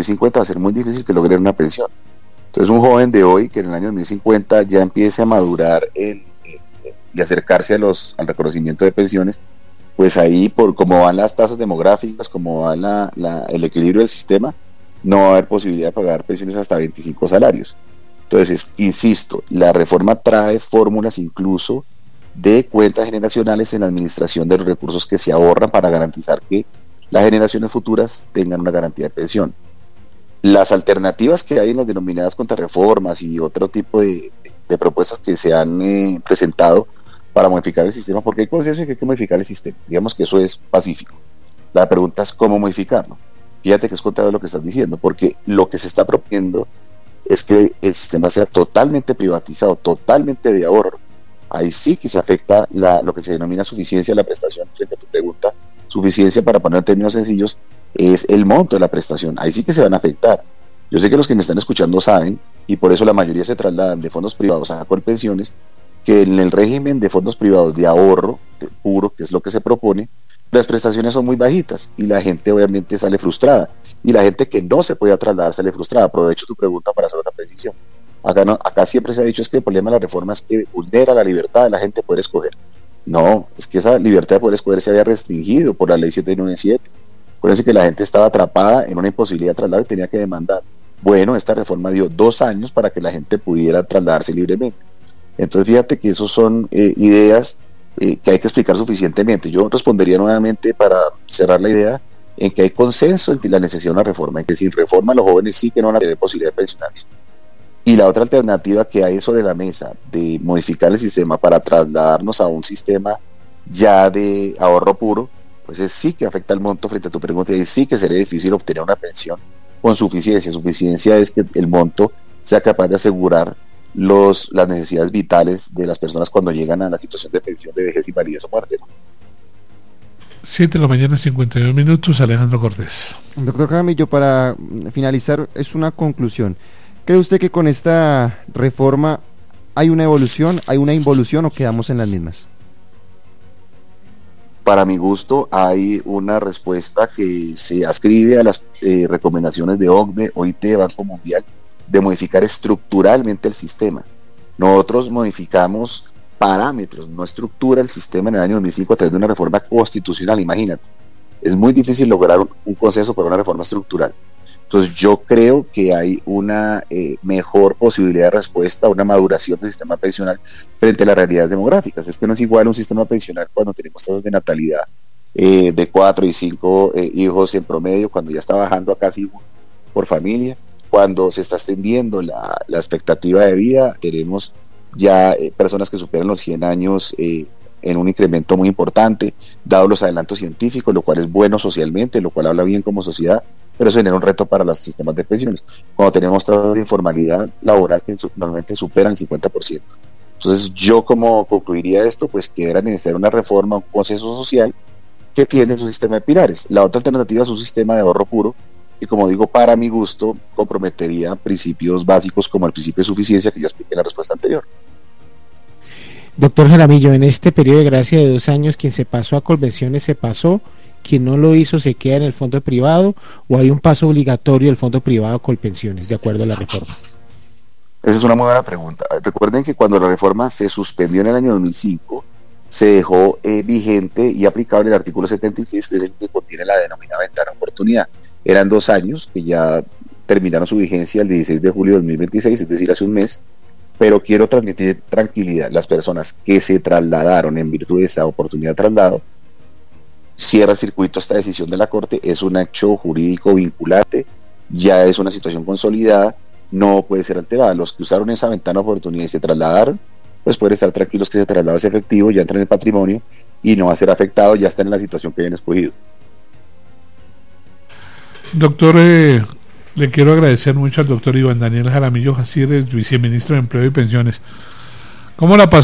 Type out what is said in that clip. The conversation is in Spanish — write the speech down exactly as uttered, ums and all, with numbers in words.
mil cincuenta va a ser muy difícil que logren una pensión. Entonces un joven de hoy que en el año dos mil cincuenta ya empiece a madurar en, en, en, y acercarse a los, al reconocimiento de pensiones, pues ahí por cómo van las tasas demográficas, cómo va la, la, el equilibrio del sistema, no va a haber posibilidad de pagar pensiones hasta veinticinco salarios. Entonces, insisto, la reforma trae fórmulas incluso de cuentas generacionales en la administración de los recursos que se ahorran para garantizar que las generaciones futuras tengan una garantía de pensión. Las alternativas que hay en las denominadas contrarreformas y otro tipo de, de, de propuestas que se han eh, presentado para modificar el sistema, porque hay conciencia que hay que modificar el sistema, digamos que eso es pacífico. La pregunta es cómo modificarlo. Fíjate que es contrario a lo que estás diciendo, porque lo que se está proponiendo es que el sistema sea totalmente privatizado, totalmente de ahorro. Ahí sí que se afecta la, lo que se denomina suficiencia de la prestación. Frente a tu pregunta, suficiencia, para poner en términos sencillos, es el monto de la prestación. Ahí sí que se van a afectar. Yo sé que los que me están escuchando saben, y por eso la mayoría se trasladan de fondos privados a Colpensiones, que en el régimen de fondos privados de ahorro de puro, que es lo que se propone, las prestaciones son muy bajitas y la gente obviamente sale frustrada, y la gente que no se puede trasladar sale frustrada. Aprovecho tu pregunta para hacer otra precisión. Acá, no, acá siempre se ha dicho es que el problema de la reforma es que vulnera la libertad de la gente de poder escoger. No, es que esa libertad de poder escoger se había restringido por la ley setecientos noventa y siete. Por eso que la gente estaba atrapada en una imposibilidad de trasladar y tenía que demandar. Bueno, esta reforma dio dos años para que la gente pudiera trasladarse libremente. Entonces fíjate que esos son eh, ideas eh, que hay que explicar suficientemente. Yo respondería nuevamente, para cerrar la idea, en que hay consenso en la necesidad de una reforma, en que sin reforma los jóvenes sí que no van a tener posibilidad de pensionarse. Y la otra alternativa que hay sobre la mesa de modificar el sistema para trasladarnos a un sistema ya de ahorro puro, pues es sí que afecta el monto. Frente a tu pregunta, y sí que sería difícil obtener una pensión con suficiencia. Suficiencia es que el monto sea capaz de asegurar los, las necesidades vitales de las personas cuando llegan a la situación de pensión, de vejez, invalidez o muerte. siete de la mañana, cincuenta y dos minutos, Alejandro Cortés. Doctor Jaramillo, para finalizar, es una conclusión. ¿Cree usted que con esta reforma hay una evolución, hay una involución o quedamos en las mismas? Para mi gusto, hay una respuesta que se ascribe a las eh, recomendaciones de O C D E, O I T, Banco Mundial, de modificar estructuralmente el sistema. Nosotros modificamos parámetros, no estructura el sistema en el año dos mil cinco a través de una reforma constitucional. Imagínate, es muy difícil lograr un, un consenso para una reforma estructural. Entonces yo creo que hay una eh, mejor posibilidad de respuesta, una maduración del sistema pensional frente a las realidades demográficas. Es que no es igual un sistema pensional cuando tenemos tasas de natalidad eh, de cuatro y cinco eh, hijos en promedio, cuando ya está bajando a casi uno por familia, cuando se está extendiendo la, la expectativa de vida. Tenemos ya eh, personas que superan los cien años eh, en un incremento muy importante, dado los adelantos científicos, lo cual es bueno socialmente, lo cual habla bien como sociedad, pero eso genera un reto para los sistemas de pensiones. Cuando tenemos tasas de informalidad laboral que normalmente superan el cincuenta por ciento. Entonces yo, como concluiría esto, pues que era necesaria una reforma, un consenso social que tiene su sistema de pilares. La otra alternativa es un sistema de ahorro puro, y como digo, para mi gusto, comprometería principios básicos como el principio de suficiencia, que ya expliqué en la respuesta anterior. Doctor Jaramillo, en este periodo de gracia de dos años, quien se pasó a Colpensiones se pasó, quien no lo hizo se queda en el fondo privado, o hay un paso obligatorio del fondo privado a Colpensiones, de acuerdo a la reforma. Esa es una muy buena pregunta. Recuerden que cuando la reforma se suspendió en el año dos mil cinco, se dejó eh, vigente y aplicable el artículo setenta y seis, que es el que contiene la denominada ventana de oportunidad. Eran dos años que ya terminaron su vigencia el dieciséis de julio de dos mil veintiséis, es decir, hace un mes, pero quiero transmitir tranquilidad. Las personas que se trasladaron en virtud de esa oportunidad de traslado, cierra circuito esta decisión de la Corte, es un hecho jurídico vinculante, ya es una situación consolidada, no puede ser alterada. Los que usaron esa ventana de oportunidad y se trasladaron, pues pueden estar tranquilos que ese traslado es efectivo, ya entra en el patrimonio y no va a ser afectado, ya está en la situación que habían escogido. Doctor, eh, le quiero agradecer mucho al doctor Iván Daniel Jaramillo Jacir, el viceministro de Empleo y Pensiones. ¿Cómo la pasó?